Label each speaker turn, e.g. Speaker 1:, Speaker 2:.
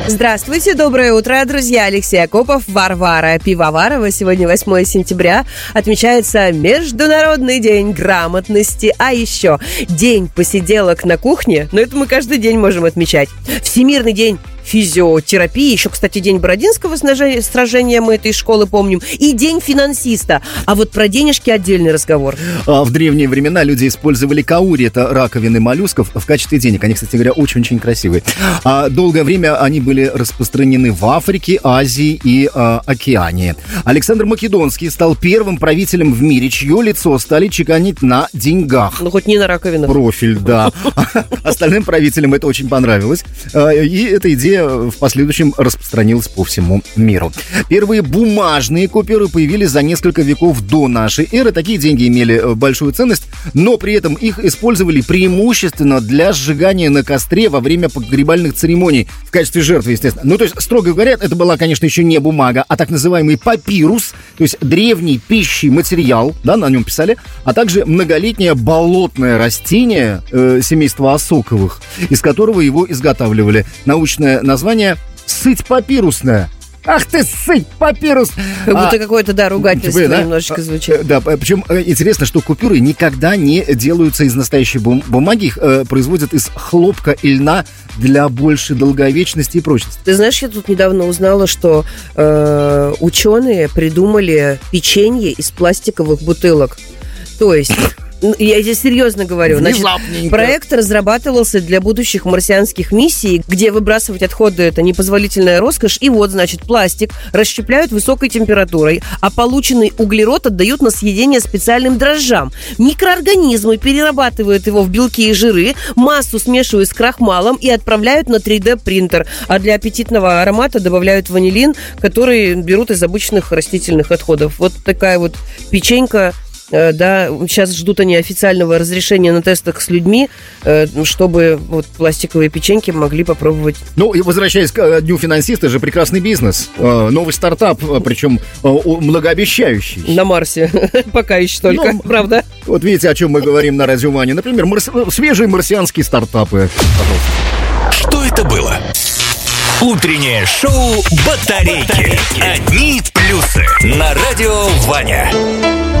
Speaker 1: Здравствуйте, доброе утро, друзья. Алексей Акопов, Варвара Пивоварова. Сегодня 8 сентября. Отмечается Международный день грамотности. А еще День посиделок на кухне. Но это мы каждый день можем отмечать. Всемирный день физиотерапии. Еще, кстати, день Бородинского сражения мы этой школы помним. И день финансиста. А вот про денежки отдельный разговор.
Speaker 2: В древние времена люди использовали каури, это раковины моллюсков, в качестве денег. Они, кстати говоря, очень-очень красивые. Долгое время они были распространены в Африке, Азии и Океании. Александр Македонский стал первым правителем в мире, чье лицо стали чеканить на деньгах.
Speaker 1: Ну, хоть не на раковинах.
Speaker 2: Профиль, да. Остальным правителям это очень понравилось. И эта идея в последующем распространилась по всему миру. Первые бумажные купюры появились за несколько веков до нашей эры. Такие деньги имели большую ценность, но при этом их использовали преимущественно для сжигания на костре во время погребальных церемоний в качестве жертвы, естественно. Ну, то есть, строго говоря, это была, конечно, еще не бумага, а так называемый папирус, то есть древний пищий материал, да, на нем писали, а также многолетнее болотное растение семейства осоковых, из которого его изготавливали. Научное название «сыть папирусная». Ах ты, сыть папирус!
Speaker 1: Как будто какое-то, да, ругательство немножечко звучит.
Speaker 2: Да, причем интересно, что купюры никогда не делаются из настоящей бумаги, их производят из хлопка и льна для большей долговечности и прочности.
Speaker 1: Ты знаешь, я тут недавно узнала, что ученые придумали печенье из пластиковых бутылок. То есть... Я здесь серьезно говорю. Значит, проект разрабатывался для будущих марсианских миссий, где выбрасывать отходы – это непозволительная роскошь. И вот, значит, пластик расщепляют высокой температурой, а полученный углерод отдают на съедение специальным дрожжам. Микроорганизмы перерабатывают его в белки и жиры, массу смешивают с крахмалом и отправляют на 3D-принтер. А для аппетитного аромата добавляют ванилин, который берут из обычных растительных отходов. Вот такая вот печенька. Да, сейчас ждут они официального разрешения на тестах с людьми, чтобы вот пластиковые печеньки могли попробовать.
Speaker 2: Ну, и возвращаясь к Дню финансиста, же прекрасный бизнес. Новый стартап, причем многообещающий.
Speaker 1: На Марсе. Пока еще только, правда?
Speaker 2: Вот видите, о чем мы говорим на Радио Ваня. Например, свежие марсианские стартапы. Пожалуйста.
Speaker 3: Что это было? Утреннее шоу «Батарейки». Одни плюсы на Радио Ваня.